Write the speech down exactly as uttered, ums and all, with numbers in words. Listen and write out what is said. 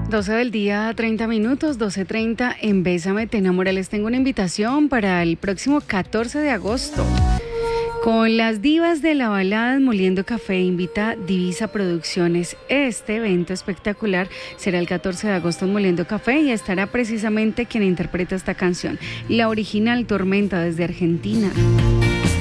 doce del día, treinta minutos, doce treinta en Bésame, te enamora. Les tengo una invitación para el próximo catorce de agosto. Con las divas de la balada Moliendo Café invita Divisa Producciones. Este evento espectacular será el catorce de agosto en Moliendo Café y estará precisamente quien interpreta esta canción, la original Tormenta desde Argentina.